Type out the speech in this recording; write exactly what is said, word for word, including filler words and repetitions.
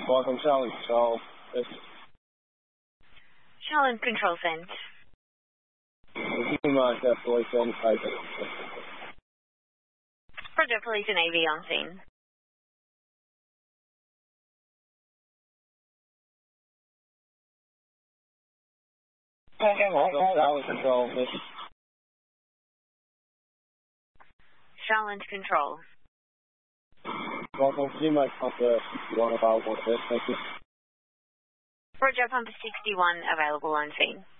Welcome, Charlie. So, it's Charlie Control Send. Lima, Police and Private. Roger, Police and A V on scene. Charlie Control. Charlotte Control. Welcome, Lima, Pumper one about what this. Thank you. Roger, Pumper sixty-one available on scene.